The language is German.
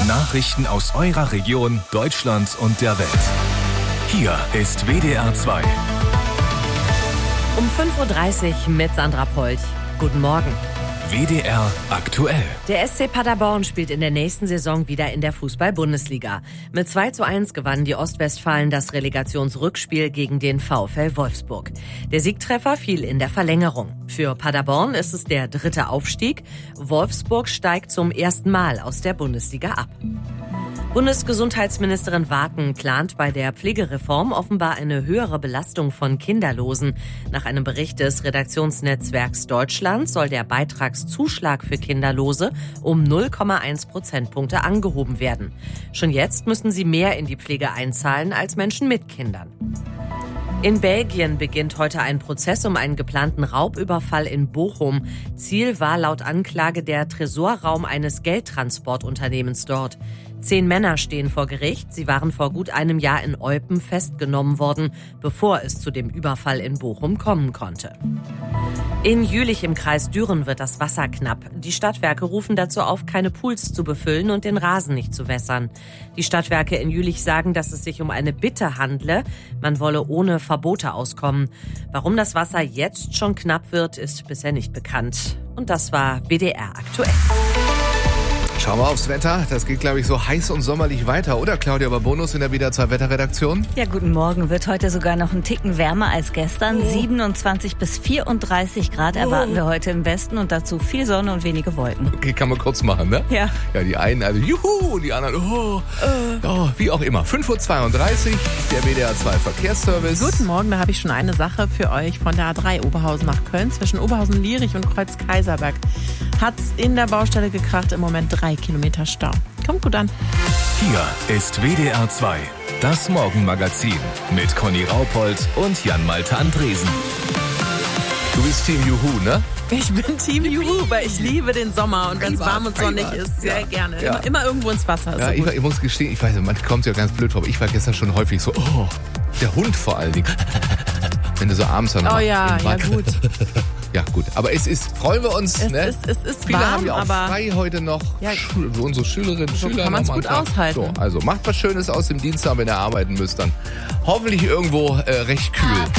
Nachrichten aus eurer Region, Deutschland und der Welt. Hier ist WDR 2. Um 5.30 Uhr mit Sandra Polch. Guten Morgen. WDR aktuell. Der SC Paderborn spielt in der nächsten Saison wieder in der Fußball-Bundesliga. Mit 2:1 gewannen die Ostwestfalen das Relegationsrückspiel gegen den VfL Wolfsburg. Der Siegtreffer fiel in der Verlängerung. Für Paderborn ist es der 3. Aufstieg. Wolfsburg steigt zum ersten Mal aus der Bundesliga ab. Bundesgesundheitsministerin Waken plant bei der Pflegereform offenbar eine höhere Belastung von Kinderlosen. Nach einem Bericht des Redaktionsnetzwerks Deutschland soll der Beitragszuschlag für Kinderlose um 0,1 Prozentpunkte angehoben werden. Schon jetzt müssen sie mehr in die Pflege einzahlen als Menschen mit Kindern. In Belgien beginnt heute ein Prozess um einen geplanten Raubüberfall in Bochum. Ziel war laut Anklage der Tresorraum eines Geldtransportunternehmens dort. 10 Männer stehen vor Gericht. Sie waren vor gut einem Jahr in Eupen festgenommen worden, bevor es zu dem Überfall in Bochum kommen konnte. In Jülich im Kreis Düren wird das Wasser knapp. Die Stadtwerke rufen dazu auf, keine Pools zu befüllen und den Rasen nicht zu wässern. Die Stadtwerke in Jülich sagen, dass es sich um eine Bitte handle. Man wolle ohne Verbote auskommen. Warum das Wasser jetzt schon knapp wird, ist bisher nicht bekannt. Und das war WDR aktuell. Schauen wir aufs Wetter. Das geht, glaube ich, so heiß und sommerlich weiter, oder Claudia Babonus in der WDR 2 Wetterredaktion? Ja, guten Morgen. Wird heute sogar noch ein Ticken wärmer als gestern. 27 bis 34 Grad erwarten wir heute im Westen und dazu viel Sonne und wenige Wolken. Okay, kann man kurz machen, ne? Ja. Ja, die einen, also juhu, und die anderen, wie auch immer. 5:32 Uhr, der WDR 2 Verkehrsservice. Guten Morgen, da habe ich schon eine Sache für euch von der A3 Oberhausen nach Köln. Zwischen Oberhausen-Lierich und Kreuz-Kaiserberg hat's in der Baustelle gekracht. Im Moment 3 Kilometer Stau. Kommt gut an. Hier ist WDR 2, das Morgenmagazin mit Conny Raupold und Jan-Malte Andresen. Du bist Team Juhu, ne? Ich bin Team Juhu, weil ich liebe den Sommer und wenn es warm und sonnig ist, sehr gerne. Ja. Immer irgendwo ins Wasser. Ja, ich muss gestehen, ich weiß, man kommt ja ganz blöd vor, aber ich war gestern schon häufig so, der Hund vor allen Dingen. Wenn du so abends dann Oh ja, gut. Ja, gut. Aber freuen wir uns. Es Ne? ist Viele warm, haben ja auch aber frei heute noch. Ja, unsere Schülerinnen und so Schüler. kann man es gut aushalten. So, also macht was Schönes aus dem Dienstag, wenn ihr arbeiten müsst, dann hoffentlich irgendwo recht kühl.